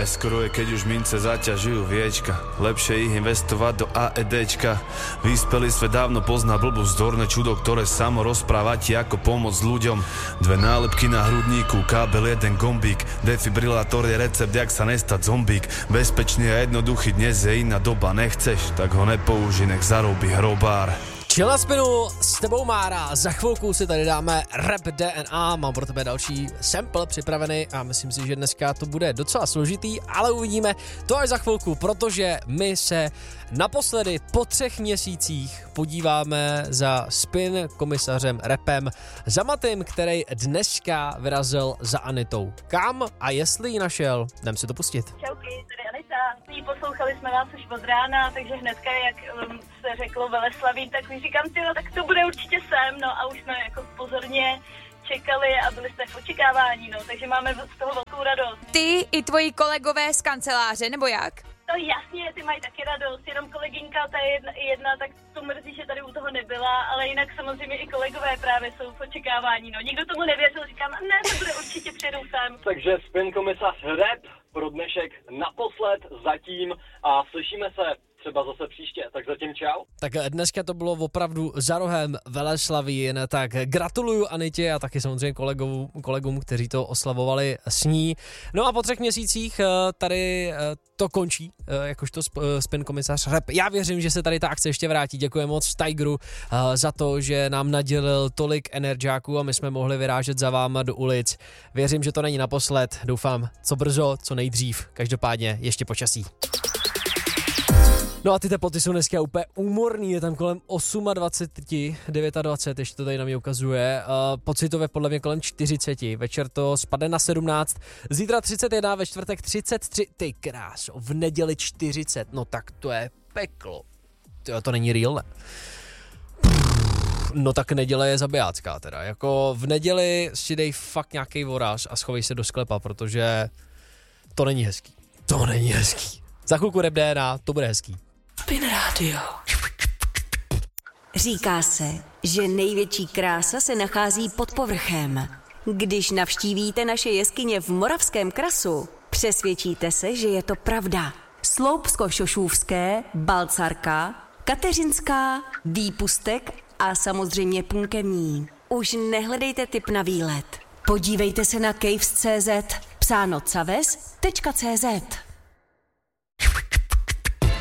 Neskoro je, keď už mince zaťažujú viečka. Lepšie ich investovať do AEDčka. Vyspelý svet dávno pozná blbú zdorné čudo, ktoré samo rozpráva ti ako pomôcť ľuďom. 2 nálepky na hrudníku, kábel, 1 gombík. Defibrilátor je recept, jak sa nestať zombík. Bezpečný a jednoduchý, dnes je iná doba. Nechceš, tak ho nepoužij, nech zarobí hrobár. Chill na spinu, s tebou Mára, za chvilku si tady dáme Rap DNA, mám pro tebe další sample připravený a myslím si, že dneska to bude docela složitý, ale uvidíme to až za chvilku, protože my se naposledy po 3 měsících podíváme za spin komisařem Rapem, za Matym, který dneska vyrazil za Anitou. Kam a jestli ji našel, jdem si to pustit. Čauky, tady Anita. Poslouchali jsme vás už od rána, takže hnedka, jak se řeklo Veleslaví, tak mi říkám, tak to bude určitě sem, no a už jsme jako pozorně čekali a byli jste v očekávání, no, takže máme z toho velkou radost. Ty i tvoji kolegové z kanceláře, nebo jak? No jasně, ty mají taky radost, jenom kolegyňka, ta jedna, tak to mrzí, že tady u toho nebyla, ale jinak samozřejmě i kolegové právě jsou v očekávání, no. Nikdo tomu nevěřil, říkám, ne, to bude určitě, přijedou sem. Takže spin komisař Rap pro dnešek naposled zatím a slyšíme se třeba zase příště, tak zatím čau. Tak dneska to bylo opravdu za rohem Veleslavín, tak gratuluju Anitě a taky samozřejmě kolegům, kteří to oslavovali s ní. No a po 3 měsících tady to končí, jakožto spin komisař Rap. Já věřím, že se tady ta akce ještě vrátí. Děkuji moc Tigeru za to, že nám nadělil tolik energiáků a my jsme mohli vyrážet za váma do ulic. Věřím, že to není naposled. Doufám, co brzo, co nejdřív. Každopádně ještě počasí. No a ty teploty jsou dneska úplně úmorný, je tam kolem 28, 29, ještě to tady na mě ukazuje, pocitově podle mě kolem 40, večer to spadne na 17, zítra 31, ve čtvrtek 33, ty kráso, v neděli 40, no tak to je peklo, to není real, ne? No tak neděle je zabijácká teda, jako v neděli si dej fakt nějaký vorář a schovej se do sklepa, protože to není hezký, Za chvilku Rap DNA, to bude hezký. Spin Radio. Říká se, že největší krása se nachází pod povrchem. Když navštívíte naše jeskyně v Moravském krasu, přesvědčíte se, že je to pravda. Sloupsko-Šošůvské, Balcarka, Kateřinská, Výpustek a samozřejmě Punkevní. Už nehledejte tip na výlet. Podívejte se na caves.cz, psáno caves.cz.